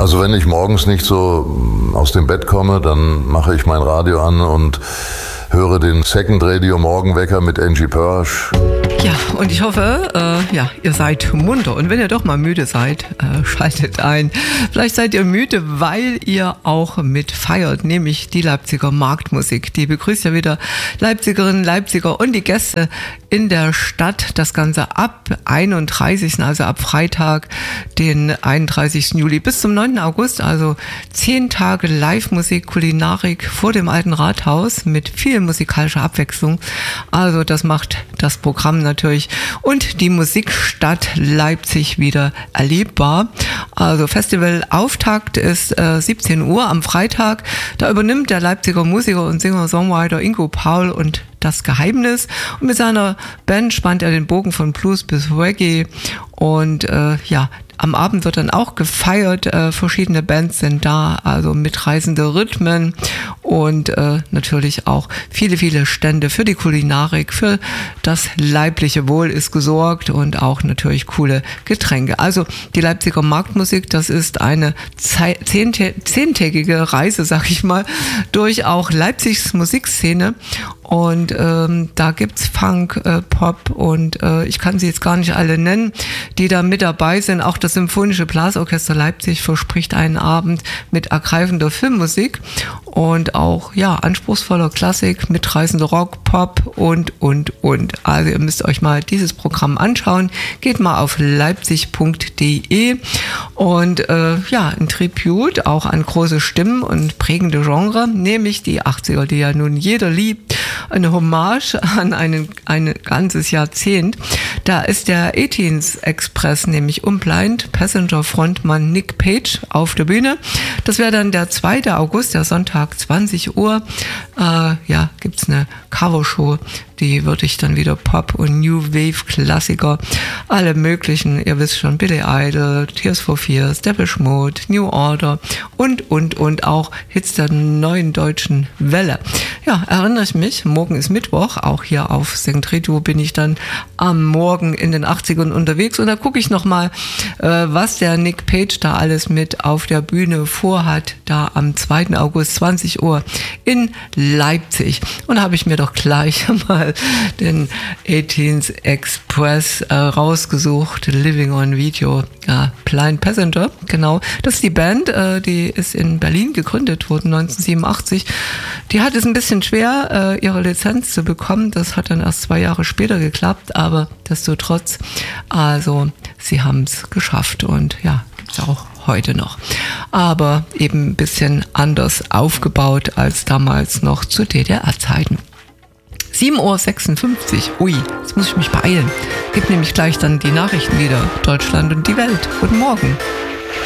Also wenn ich morgens nicht so aus dem Bett komme, dann mache ich mein Radio an und höre den Second Radio Morgenwecker mit Angie Pörsch. Ja, und ich hoffe, ihr seid munter. Und wenn ihr doch mal müde seid, schaltet ein. Vielleicht seid ihr müde, weil ihr auch mit feiert, nämlich die Leipziger Marktmusik. Die begrüßt ja wieder Leipzigerinnen, Leipziger und die Gäste in der Stadt. Das Ganze ab 31., also ab Freitag, den 31. Juli bis zum 9. August. Also 10 Tage Live-Musik, Kulinarik vor dem Alten Rathaus mit viel musikalischer Abwechslung. Also das macht das Programm natürlich und die Musikstadt Leipzig wieder erlebbar. Also Festivalauftakt ist 17 Uhr am Freitag. Da übernimmt der Leipziger Musiker und Singer-Songwriter Ingo Paul und das Geheimnis. Und mit seiner Band spannt er den Bogen von Blues bis Reggae. Und am Abend wird dann auch gefeiert. Verschiedene Bands sind da, also mitreißende Rhythmen und natürlich auch viele, viele Stände für die Kulinarik, für das leibliche Wohl ist gesorgt und auch natürlich coole Getränke. Also die Leipziger Marktmusik, das ist eine 10-tägige Reise, sag ich mal, durch auch Leipzigs Musikszene. Und da gibt's Funk, Pop und ich kann sie jetzt gar nicht alle nennen, die da mit dabei sind. Auch das Symphonische Blasorchester Leipzig verspricht einen Abend mit ergreifender Filmmusik und auch anspruchsvoller Klassik, mitreißender Rock, Pop und. Also ihr müsst euch mal dieses Programm anschauen. Geht mal auf leipzig.de und ein Tribut auch an große Stimmen und prägende Genre, nämlich die 80er, die ja nun jeder liebt. Eine Hommage an ein ganzes Jahrzehnt. Da ist der 18th Express, nämlich Unblind Passenger Frontmann Nick Page auf der Bühne. Das wäre dann der 2. August, der Sonntag, 20 Uhr. Gibt's eine Covershow. Die würde ich dann wieder Pop- und New Wave-Klassiker, alle möglichen, ihr wisst schon, Billy Idol, Tears for Fears, Depeche Mode, New Order und auch Hits der neuen deutschen Welle. Ja, erinnere ich mich, morgen ist Mittwoch, auch hier auf St. Rito bin ich dann am Morgen in den 80ern unterwegs und da gucke ich nochmal, was der Nick Page da alles mit auf der Bühne vorhat, da am 2. August 20 Uhr in Leipzig. Und da habe ich mir doch gleich mal den 18th Express rausgesucht, Living on Video, Blind Passenger, genau. Das ist die Band, die ist in Berlin gegründet worden, 1987. Die hat es ein bisschen schwer, ihre Lizenz zu bekommen. Das hat dann erst 2 Jahre später geklappt, aber destotrotz, also sie haben es geschafft und gibt's auch heute noch. Aber eben ein bisschen anders aufgebaut als damals noch zu DDR-Zeiten. 7.56 Uhr. Ui, jetzt muss ich mich beeilen. Gibt nämlich gleich dann die Nachrichten wieder. Deutschland und die Welt. Guten Morgen.